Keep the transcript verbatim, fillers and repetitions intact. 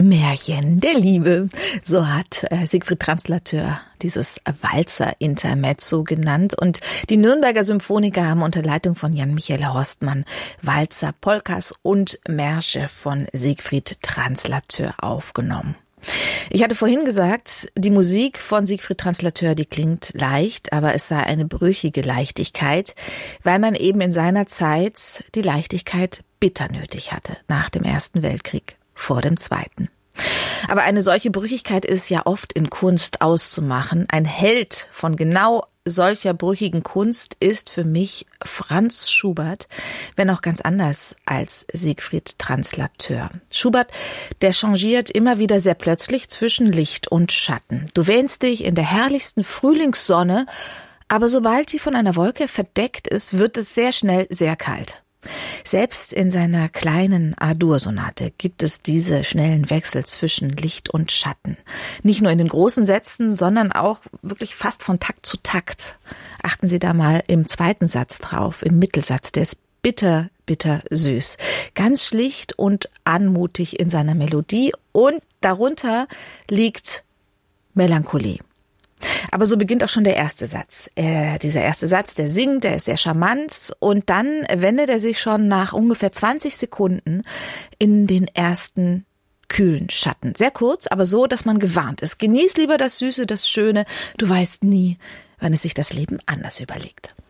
Märchen der Liebe. So hat äh, Siegfried Translateur dieses Walzer-Intermezzo genannt. Und die Nürnberger Symphoniker haben unter Leitung von Jan-Michael Horstmann Walzer, Polkas und Märsche von Siegfried Translateur aufgenommen. Ich hatte vorhin gesagt, die Musik von Siegfried Translateur, die klingt leicht, aber es sei eine brüchige Leichtigkeit, weil man eben in seiner Zeit die Leichtigkeit bitter nötig hatte, nach dem Ersten Weltkrieg, vor dem Zweiten. Aber eine solche Brüchigkeit ist ja oft in Kunst auszumachen. Ein Held von genau solcher brüchigen Kunst ist für mich Franz Schubert, wenn auch ganz anders als Siegfried Translateur. Schubert, der changiert immer wieder sehr plötzlich zwischen Licht und Schatten. Du wähnst dich in der herrlichsten Frühlingssonne, aber sobald die von einer Wolke verdeckt ist, wird es sehr schnell sehr kalt. Selbst in seiner kleinen A-Dur-Sonate gibt es diese schnellen Wechsel zwischen Licht und Schatten. Nicht nur in den großen Sätzen, sondern auch wirklich fast von Takt zu Takt. Achten Sie da mal im zweiten Satz drauf, im Mittelsatz, der ist bitter, bitter süß. Ganz schlicht und anmutig in seiner Melodie und darunter liegt Melancholie. Aber so beginnt auch schon der erste Satz. Äh, dieser erste Satz, der singt, der ist sehr charmant und dann wendet er sich schon nach ungefähr zwanzig Sekunden in den ersten kühlen Schatten. Sehr kurz, aber so, dass man gewarnt ist. Genieß lieber das Süße, das Schöne. Du weißt nie, wann es sich das Leben anders überlegt.